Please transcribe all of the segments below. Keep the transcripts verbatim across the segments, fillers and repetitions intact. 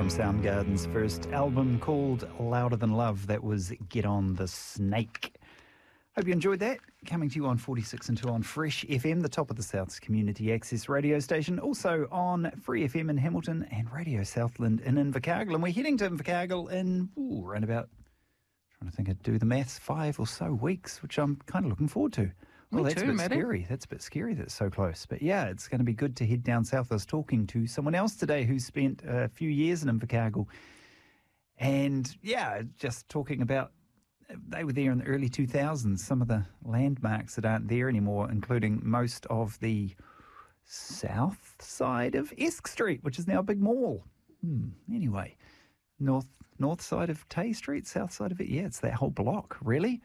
from Soundgarden's first album called Louder Than Love. That was Get On The Snake. Hope you enjoyed that. Coming to you on forty-six and two on Fresh F M, the top of the South's community access radio station. Also on Free F M in Hamilton and Radio Southland in Invercargill. And we're heading to Invercargill in ooh, around about, trying to think of do the maths, five or so weeks, which I'm kind of looking forward to. Well, Me that's too, a bit Maddie. scary. That's a bit scary that it's so close. But yeah, it's going to be good to head down south. I was talking to someone else today who spent a few years in Invercargill. And yeah, just talking about, they were there in the early two thousands, some of the landmarks that aren't there anymore, including most of the south side of Esk Street, which is now a big mall. Hmm. Anyway, north north side of Tay Street, south side of it, yeah, it's that whole block, really.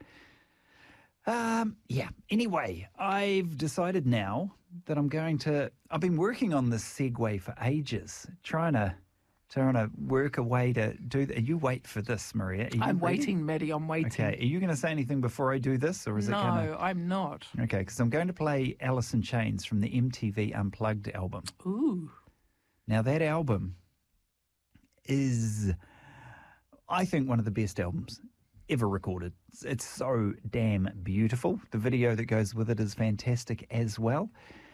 Um, yeah, anyway, I've decided now that I'm going to, I've been working on this segue for ages, trying to trying to work a way to do that. You wait for this, Maria. Are you I'm ready? waiting, Maddie, I'm waiting. Okay, are you going to say anything before I do this, or is no, it going to... I'm not. Okay, because I'm going to play Alice in Chains from the M T V Unplugged album. Ooh. Now, that album is, I think, one of the best albums ever recorded. It's, it's so damn beautiful. The video that goes with it is fantastic as well.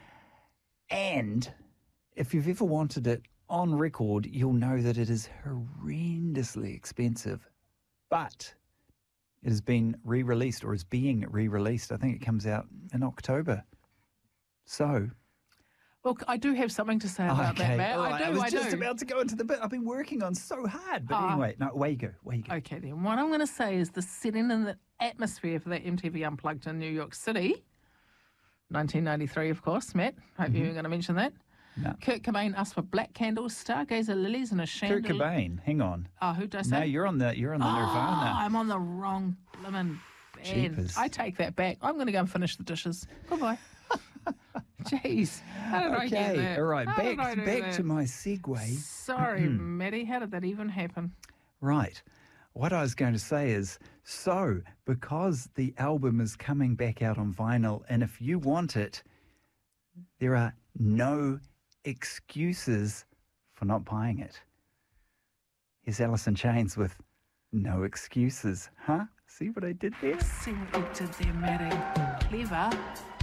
And if you've ever wanted it on record, you'll know that it is horrendously expensive. But it has been re-released, or is being re-released. I think it comes out in October. So... Look, I do have something to say about okay, that, Matt. all I right. do, I was I just do. about to go into the bit I've been working on so hard. But Ah. anyway, no, away you go, away you go. Okay, then. What I'm going to say is the setting and the atmosphere for that M T V Unplugged in New York City, nineteen ninety-three, of course, Matt. Hope Mm-hmm. you were going to mention that. No. Kurt Cobain asked for black candles, stargazer lilies, and a chandelier. Kurt Cobain, hang on. Oh, who did I say? No, you're on the you're on the Oh, Nirvana. I'm on the wrong blimmin' band. Jeepers. I take that back. I'm going to go and finish the dishes. Goodbye. Jeez. How did I get Okay, that? all right, How did I back do back that? to my segue. Sorry, Maddie. How did that even happen? Right. What I was going to say is, so because the album is coming back out on vinyl, and if you want it, there are no excuses for not buying it. Here's Alice in Chains with No Excuses. Huh? See what I did there? See what you did there, Maddie. Clever.